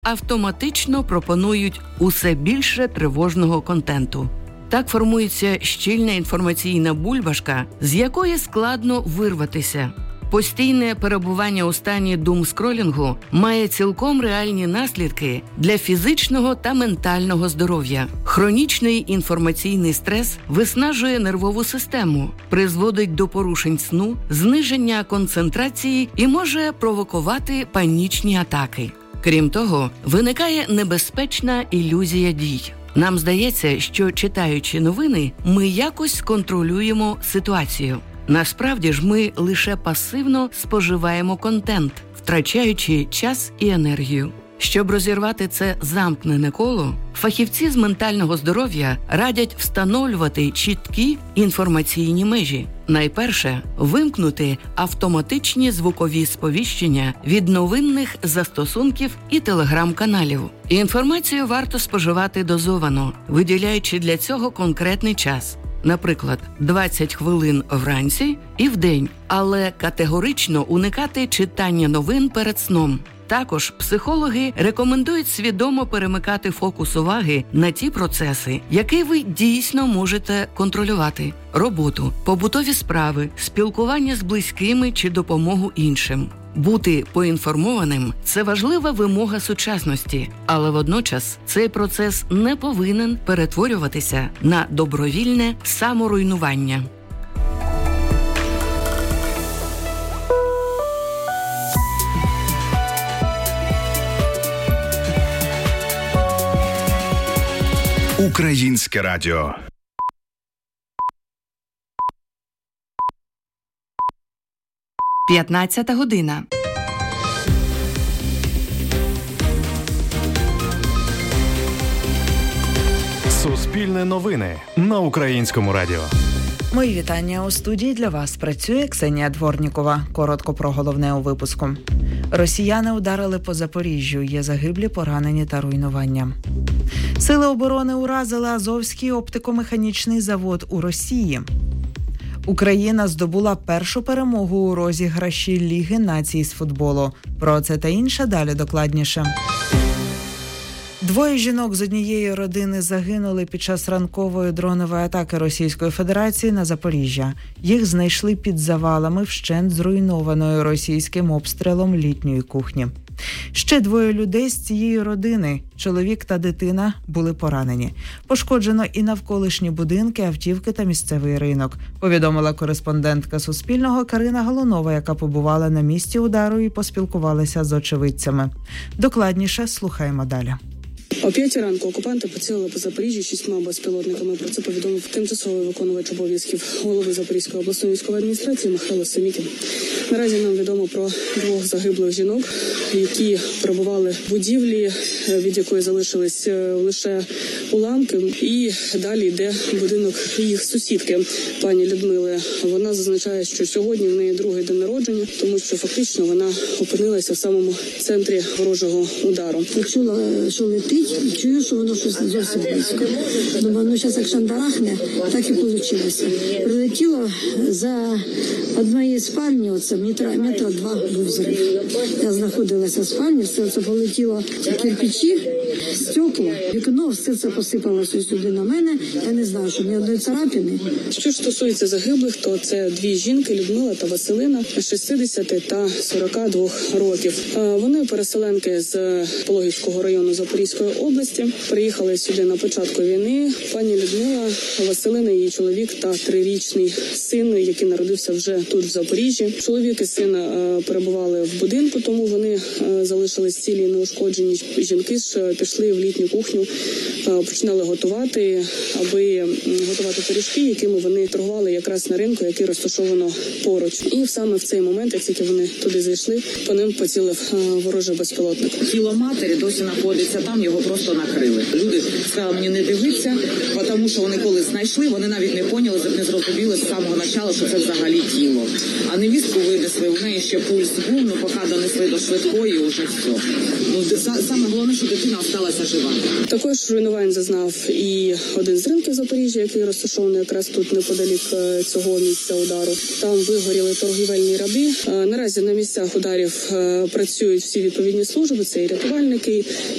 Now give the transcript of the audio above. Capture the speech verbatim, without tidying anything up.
автоматично пропонують усе більше тривожного контенту. Так формується щільна інформаційна бульбашка, з якої складно вирватися. Постійне перебування у стані думскролінгу має цілком реальні наслідки для фізичного та ментального здоров'я. Хронічний інформаційний стрес виснажує нервову систему, призводить до порушень сну, зниження концентрації і може провокувати панічні атаки. Крім того, виникає небезпечна ілюзія дій. Нам здається, що, читаючи новини, ми якось контролюємо ситуацію. Насправді ж ми лише пасивно споживаємо контент, втрачаючи час і енергію. Щоб розірвати це замкнене коло, фахівці з ментального здоров'я радять встановлювати чіткі інформаційні межі. Найперше – вимкнути автоматичні звукові сповіщення від новинних застосунків і телеграм-каналів. Інформацію варто споживати дозовано, виділяючи для цього конкретний час. Наприклад, двадцять хвилин вранці і вдень, але категорично уникати читання новин перед сном. Також психологи рекомендують свідомо перемикати фокус уваги на ті процеси, які ви дійсно можете контролювати – роботу, побутові справи, спілкування з близькими чи допомогу іншим. Бути поінформованим – це важлива вимога сучасності, але водночас цей процес не повинен перетворюватися на добровільне саморуйнування. Українське радіо. п'ятнадцята година. Суспільне новини на Українському радіо. Мої вітання. У студії для вас працює Ксенія Дворнікова. Коротко про головне у випуску. Росіяни ударили по Запоріжжю. Є загиблі, поранені та руйнування. Сили оборони уразили Азовський оптико-механічний завод у Росії. Україна здобула першу перемогу у розіграші Ліги націй з футболу. Про це та інше далі докладніше. Двоє жінок з однієї родини загинули під час ранкової дронової атаки Російської Федерації на Запоріжжя. Їх знайшли під завалами вщент зруйнованої російським обстрілом літньої кухні. Ще двоє людей з цієї родини, чоловік та дитина, були поранені. Пошкоджено і навколишні будинки, автівки та місцевий ринок, повідомила кореспондентка Суспільного Карина Галунова, яка побувала на місці удару і поспілкувалася з очевидцями. Докладніше слухаємо далі. О п'ятій ранку окупанти поцілили по Запоріжжі шістьма безпілотниками. Про це повідомив тимчасовий виконувач обов'язків голови Запорізької обласної військової адміністрації Михайло Семікін. Наразі нам відомо про двох загиблих жінок, які перебували в будівлі, від якої залишились лише уламки. І далі йде будинок їх сусідки, пані Людмили. Вона зазначає, що сьогодні в неї другий день народження, тому що фактично вона опинилася в самому центрі ворожого удару. Я чула, що летить, чую, що воно щось зовсім близько. Думаю, ну зараз як шандарахне, так і вийшло. Прилетіло за однієї спальні, оце метра, метра два був взрив. Я знаходилася в спальні, все це полетіло кирпичі, стекла, вікно, все це посипалося сюди на мене. Я не знаю, що ні одної царапини. Що ж стосується загиблих, то це дві жінки, Людмила та Василина, шістдесят та сорок два років. Вони переселенки з Пологівського району Запорізької області. Приїхали сюди на початку війни. Пані Людмила, Василина, її чоловік та трирічний син, який народився вже тут, в Запоріжжі. Чоловік і син перебували в будинку, тому вони залишились цілі і неушкоджені. Жінки ж пішли в літню кухню, починали готувати, аби готувати пиріжки, якими вони торгували якраз на ринку, який розташовано поруч. І саме в цей момент, як тільки вони туди зайшли, по ним поцілив ворожий безпілотник. Тіло матері досі знаходиться там, його просто накрили. Люди сказали мені не дивитися, тому що вони коли знайшли, вони навіть не поняли, не зрозуміли з самого початку, що це взагалі тіло. А невістку винесли, у неї ще пульс був, ну поки донесли до швидкої, вже все. Ну, саме головне, що дитина залишилася жива. Також руйнувань зазнав і один з ринків Запоріжжя, який розташований якраз тут неподалік цього місця удару. Там вигоріли торгівельні ряди. Наразі на місцях ударів працюють всі відповідні служби, це і рятувальники,